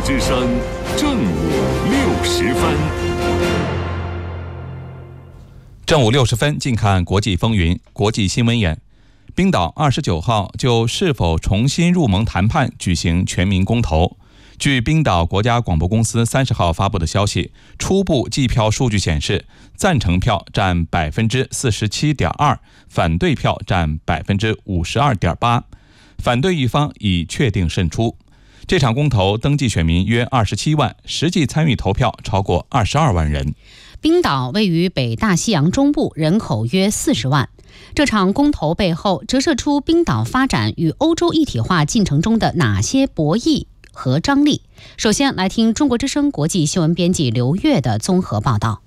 之声正午60分。 正午60分，近看国际风云。国际新闻眼：冰岛29号就是否重新入盟谈判举行全民公投。据冰岛国家广播公司30号发布的消息，初步计票数据显示，赞成票占47.2%，反对票占52.8%，反对一方已确定胜出。这场公投登记选民约27万，实际参与投票超过22万人。 冰岛位于北大西洋中部，人口约40万。这场公投背后折射出冰岛发展与欧洲一体化进程中的哪些博弈和张力。首先来听中国之声国际新闻编辑刘月的综合报道。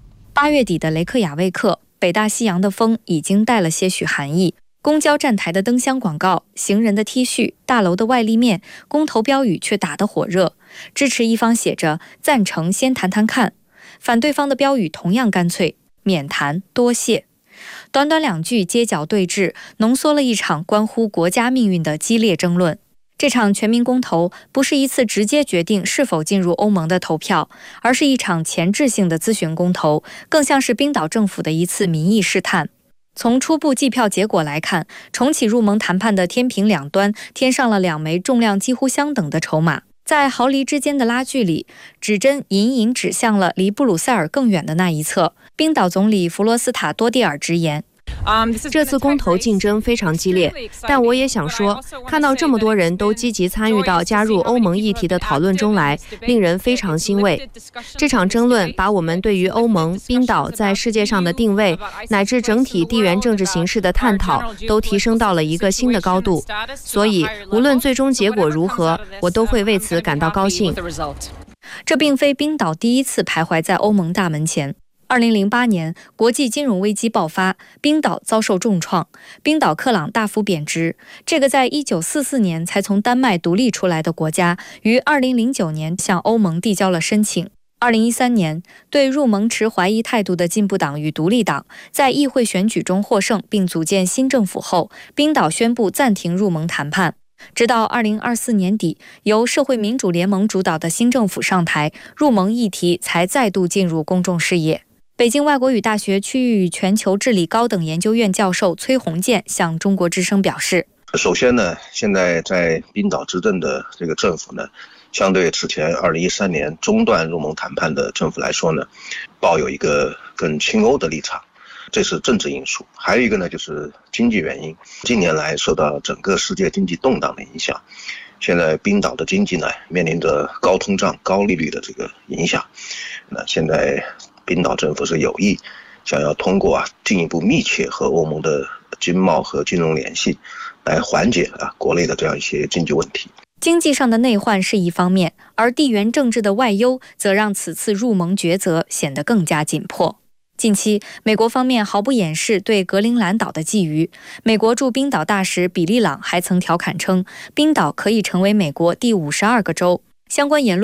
8月底的雷克雅未克，北大西洋的风已经带了些许寒意。公交站台的灯箱广告、行人的 T 恤、大楼的外立面，公投标语却打得火热。支持一方写着赞成先谈谈看，反对方的标语同样干脆，免谈多谢。短短2句街角对峙，浓缩了一场关乎国家命运的激烈争论。这场全民公投不是一次直接决定是否进入欧盟的投票，而是一场前置性的咨询公投，更像是冰岛政府的一次民意试探。从初步计票结果来看，重启入盟谈判的天平两端添上了2枚重量几乎相等的筹码。在毫厘之间的拉锯里，指针隐隐指向了离布鲁塞尔更远的那一侧。冰岛总理弗罗斯塔多蒂尔直言， 这次公投竞争非常激烈，但我也想说，看到这么多人都积极参与到加入欧盟议题的讨论中来，令人非常欣慰。这场争论把我们对于欧盟、冰岛在世界上的定位，乃至整体地缘政治形势的探讨，都提升到了一个新的高度。所以，无论最终结果如何，我都会为此感到高兴。 这并非冰岛第一次徘徊在欧盟大门前。2008年，国际金融危机爆发，冰岛遭受重创，冰岛克朗大幅贬值。这个在1944年才从丹麦独立出来的国家，于2009年向欧盟递交了申请。2013年，对入盟持怀疑态度的进步党与独立党在议会选举中获胜，并组建新政府后，冰岛宣布暂停入盟谈判。直到2024年底，由社会民主联盟主导的新政府上台，入盟议题才再度进入公众视野。北京外国语大学区域与全球治理高等研究院教授崔洪建向中国之声表示， 首先呢，现在在冰岛执政的这个政府呢，相对此前2013年中断入盟谈判的政府来说呢，抱有一个更亲欧的立场，这是政治因素。还有一个呢，就是经济原因。近年来受到整个世界经济动荡的影响，现在冰岛的经济呢面临着高通胀、高利率的这个影响。那现在冰岛政府是有意想要通过进一步密切和欧盟的经贸和金融联系，来缓解国内的这样一些经济问题。 经济上的内患是一方面，而地缘政治的外忧则让此次入盟抉择显得更加紧迫。近期，美国方面毫不掩饰对格陵兰岛的觊觎。美国驻冰岛大使比利朗还曾调侃称，冰岛可以成为美国第52个州。相关言论